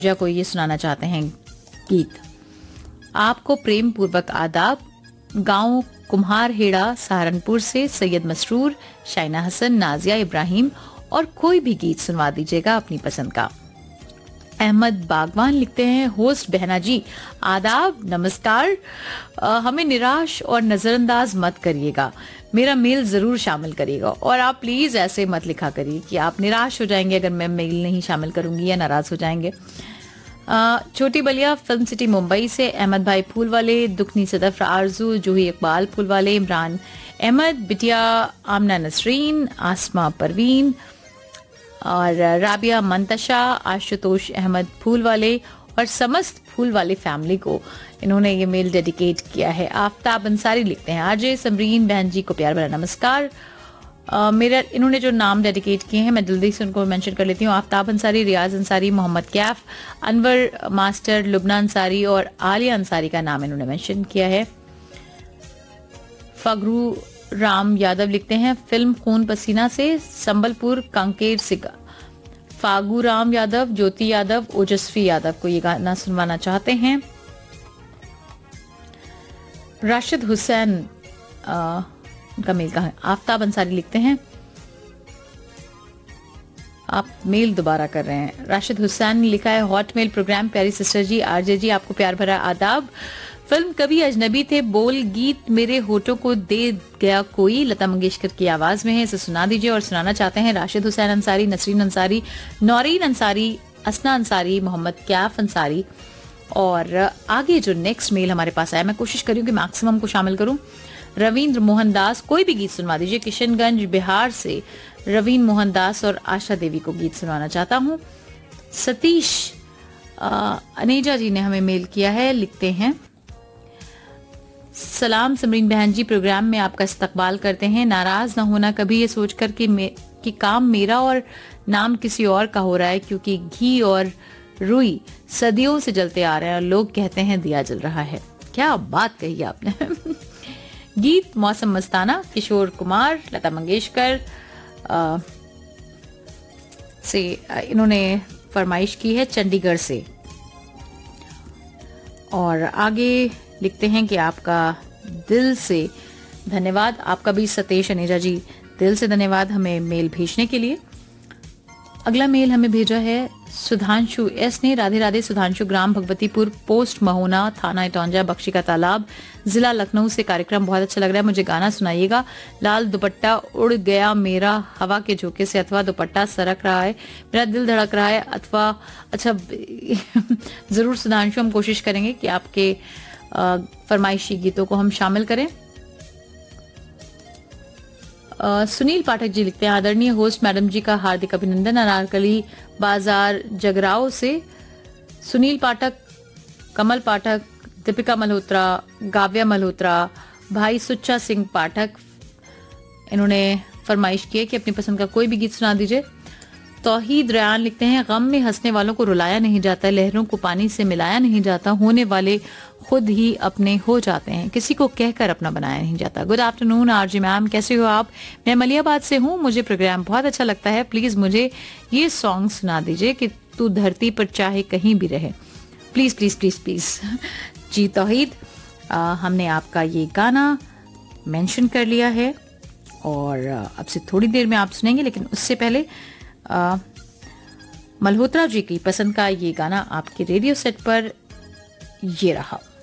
पूजा को ये सुनाना चाहते हैं गीत। आपको प्रेम पूर्वक आदाब। गांव कुम्हारहेड़ा सहारनपुर से सैयद मसरूर, शाइना हसन, नाजिया इब्राहिम और कोई भी गीत सुनवा दीजिएगा अपनी पसंद का। अहमद बागवान लिखते हैं, होस्ट बहना जी आदाब, नमस्कार। हमें निराश और नजरअंदाज मत करिएगा, मेरा मेल जरूर शामिल करिएगा। और आप प्लीज ऐसे मत लिखा करिए कि आप निराश हो जाएंगे अगर मैं मेल नहीं शामिल करूंगी या नाराज हो जाएंगे। छोटी बलिया फिल्म सिटी मुंबई से अहमद भाई फूल वाले, दुखनी सदफ आरजू, जूही इकबाल फूल वाले, इमरान अहमद, बिटिया आमना नसरीन, आसमा परवीन और राबिया मंतशा, आशुतोष अहमद फूल वाले और समस्त फूल वाले फैमिली को इन्होंने ये मेल डेडिकेट किया है। आफ्ताब अंसारी लिखते हैं, आरजे समरीन बहन जी को प्यार भरा नमस्कार। मेरा इन्होंने जो नाम डेडिकेट किए हैं मैं जल्दी से उनको मेंशन कर लेती हूँ। आफ्ताब अंसारी, रियाज अंसारी, मोहम्मद कैफ, अनवर मास्टर, लुबना अंसारी और आलिया अंसारी का नाम इन्होंने मेंशन किया है। फगरू राम यादव लिखते हैं, फिल्म खून पसीना से संबलपुर कांकेर से फागू राम यादव, ज्योति यादव, ओजस्वी यादव को ये गाना सुनवाना चाहते हैं। राशिद हुसैन उनका मेल कहा है। आफ्ताब अंसारी लिखते हैं, आप मेल दोबारा कर रहे हैं। राशिद हुसैन ने लिखा है, हॉट मेल प्रोग्राम प्यारी सिस्टर जी, आरजे जी आपको प्यार भरा आदाब। फिल्म कभी अजनबी थे बोल गीत मेरे होठों को दे गया कोई, लता मंगेशकर की आवाज में है, इसे सुना दीजिए। और सुनाना चाहते हैं राशिद हुसैन अंसारी, नसरीन अंसारी, नौरीन अंसारी, असना अंसारी, मोहम्मद कैफ अंसारी। और आगे जो नेक्स्ट मेल हमारे पास आया, मैं कोशिश करूँ कि मैक्सिमम को शामिल करूं। रविंद्र मोहन दास, कोई भी गीत सुनवा दीजिए। किशनगंज बिहार से रवीन मोहन दास और आशा देवी को गीत सुनवाना चाहता हूं। सतीश अनेजा जी ने हमें मेल किया है, लिखते हैं, सलाम समरीन बहन जी, प्रोग्राम में आपका इस्तकबाल करते हैं। नाराज ना होना कभी ये सोचकर कि काम मेरा और नाम किसी और का हो रहा है, क्योंकि घी और रुई सदियों से जलते आ रहे हैं और लोग कहते हैं दिया जल रहा है। क्या बात कही आपने। गीत मौसम मस्ताना, किशोर कुमार, लता मंगेशकर से इन्होंने फरमाइश की है, चंडीगढ़ से। और आगे लिखते हैं कि आपका दिल से धन्यवाद। आपका भी सतेश अनेजा जी, दिल से धन्यवाद हमें मेल भेजने के लिए। अगला मेल हमें भेजा है सुधांशु एस ने। राधे राधे सुधांशु, ग्राम भगवतीपुर, पोस्ट महोना, थाना इटौंजा, बख्शी का तालाब, जिला लखनऊ से। कार्यक्रम बहुत अच्छा लग रहा है, मुझे गाना सुनाइएगा। लाल दुपट्टा उड़ गया मेरा हवा के झोंके से, अथवा दुपट्टा सरक रहा है, मेरा दिल धड़क रहा है, अथवा अच्छा जरूर सुधांशु, हम कोशिश करेंगे कि आपके फरमाइशी गीतों को हम शामिल करें। सुनील पाठक जी लिखते हैं, आदरणीय होस्ट मैडम जी का हार्दिक अभिनंदन। अनारकली बाजार जगराव से सुनील पाठक, कमल पाठक, दीपिका मल्होत्रा, गाव्या मल्होत्रा, भाई सुच्चा सिंह पाठक, इन्होंने फरमाइश की है कि अपनी पसंद का कोई भी गीत सुना दीजिए। तौहीद रयान लिखते हैं, गम में हंसने वालों को रुलाया नहीं जाता, लहरों को पानी से मिलाया नहीं जाता, होने वाले खुद ही अपने हो जाते हैं, किसी को कहकर अपना बनाया नहीं जाता। गुड आफ्टरनून आरजे मैम, कैसे हो आप? मैं मलियाबाद से हूँ, मुझे प्रोग्राम बहुत अच्छा लगता है। प्लीज मुझे ये सॉन्ग सुना दीजिए कि तू धरती पर चाहे कहीं भी रहे। Please please please please. जी तौहीद, हमने आपका ये गाना मेंशन कर लिया है और अब से थोड़ी देर में आप सुनेंगे, लेकिन उससे पहले मल्होत्रा जी की पसंद का ये गाना आपके रेडियो सेट पर ये रहा।